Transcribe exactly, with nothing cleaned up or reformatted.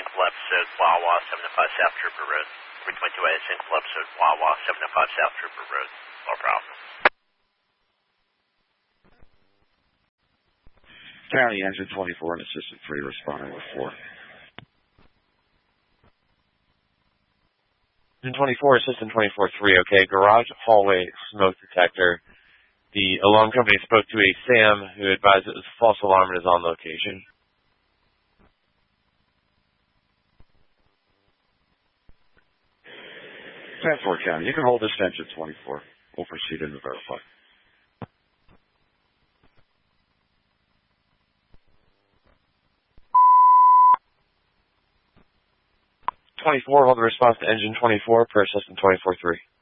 single episode, Wawa, seven oh five South Trooper Road. three twenty-two A, single episode, Wawa, seven oh five South Trooper Road. No problem. County Engine twenty-four and Assistant three responding with four. Engine twenty-four, Assistant twenty-four three, okay. Garage hallway smoke detector. The alarm company spoke to a Sam who advised it was a false alarm and is on location. Sanford County, you can hold this engine twenty-four. We'll proceed into verify. twenty-four, hold the response to engine twenty-four per Assistant twenty-four three.